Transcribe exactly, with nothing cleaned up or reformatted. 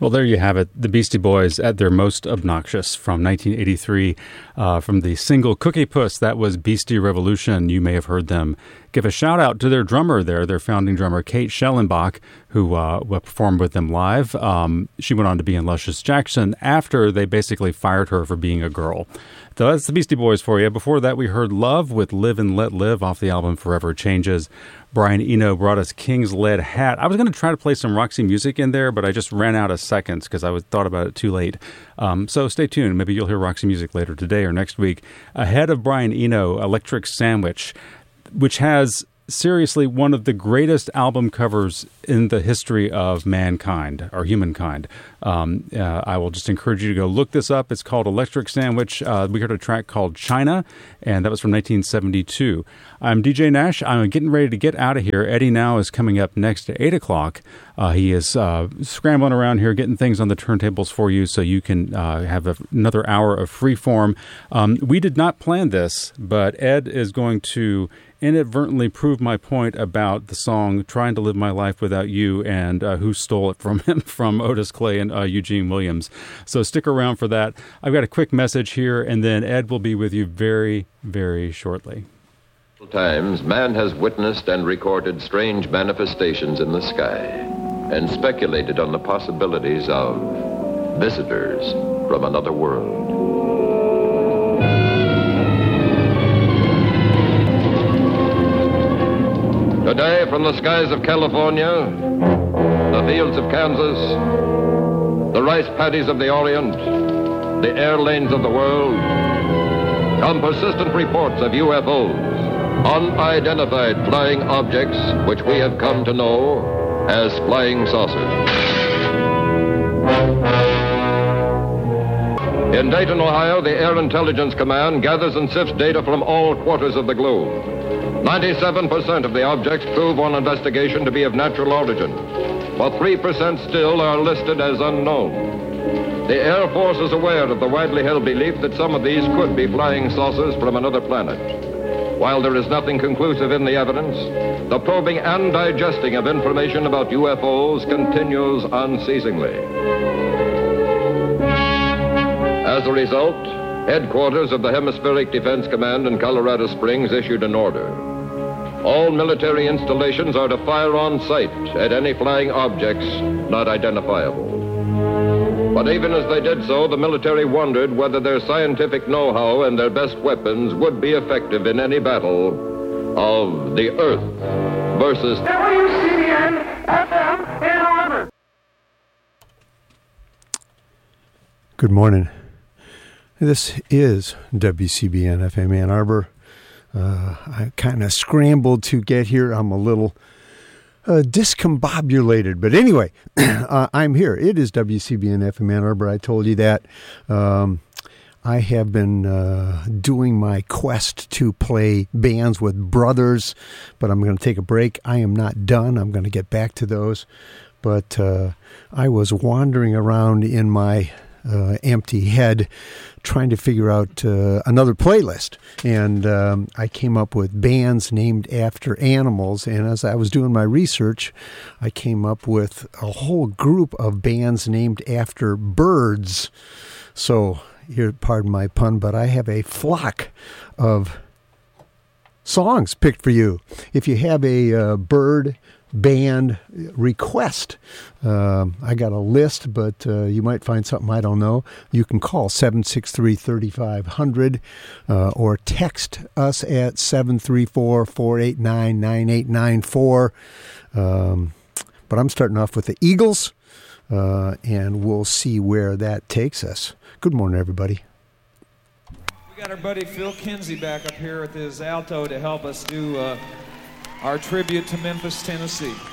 Well, there you have it. The Beastie Boys at their most obnoxious from nineteen eighty-three. Uh, from the single Cookie Puss, that was Beastie Revolution. You may have heard them give a shout out to their drummer there, their founding drummer, Kate Schellenbach, who uh, performed with them live. Um, she went on to be in Luscious Jackson after they basically fired her for being a girl. So that's the Beastie Boys for you. Before that, we heard Love with Live and Let Live off the album Forever Changes. Brian Eno brought us King's Lead Hat. I was going to try to play some Roxy Music in there, but I just ran out of seconds because I was, thought about it too late. Um, so stay tuned. Maybe you'll hear Roxy Music later today or next week. Ahead of Brian Eno, Electric Sandwich, which has seriously one of the greatest album covers in the history of mankind or humankind. Um, uh, I will just encourage you to go look this up. It's called Electric Sandwich. Uh, we heard a track called China, and that was from nineteen seventy-two. I'm D J Nash. I'm getting ready to get out of here. Eddie Now is coming up next at eight o'clock. Uh, he is uh, scrambling around here, getting things on the turntables for you so you can uh, have a, another hour of free form. Um, we did not plan this, but Ed is going to inadvertently prove my point about the song Trying to Live My Life Without You and uh, who stole it from him, from Otis Clay and uh, Eugene Williams. So stick around for that. I've got a quick message here, and then Ed will be with you very, very shortly. Times, man has witnessed and recorded strange manifestations in the sky and speculated on the possibilities of visitors from another world. Today, from the skies of California, the fields of Kansas, the rice paddies of the Orient, the air lanes of the world, come persistent reports of U F Os, unidentified flying objects which we have come to know as flying saucers. In Dayton, Ohio, the Air Intelligence Command gathers and sifts data from all quarters of the globe. ninety-seven percent of the objects prove on investigation to be of natural origin, but three percent still are listed as unknown. The Air Force is aware of the widely held belief that some of these could be flying saucers from another planet. While there is nothing conclusive in the evidence, the probing and digesting of information about U F Os continues unceasingly. As a result, headquarters of the Hemispheric Defense Command in Colorado Springs issued an order. All military installations are to fire on sight at any flying objects not identifiable. But even as they did so, the military wondered whether their scientific know-how and their best weapons would be effective in any battle of the Earth versus W C B N F M Ann Arbor. Good morning. This is W C B N F M Ann Arbor. Uh, I kind of scrambled to get here. I'm a little uh, discombobulated. But anyway, uh, I'm here. It is W C B N F M Ann Arbor. I told you that. Um, I have been uh, doing my quest to play bands with brothers, but I'm going to take a break. I am not done. I'm going to get back to those. But uh, I was wandering around in my Uh, empty head trying to figure out uh, another playlist, and um, I came up with bands named after animals. And as I was doing my research, I came up with a whole group of bands named after birds. So here, pardon my pun, but I have a flock of songs picked for you. If you have a uh, bird band request, um, I got a list, but uh, you might find something I don't know. You can call seven six three, three five zero zero uh, or text us at seven three four, four eight nine, nine eight nine four. Um, but I'm starting off with the Eagles, uh, and we'll see where that takes us. Good morning, everybody. We got our buddy Phil Kinsey back up here with his alto to help us do uh, our tribute to Memphis, Tennessee.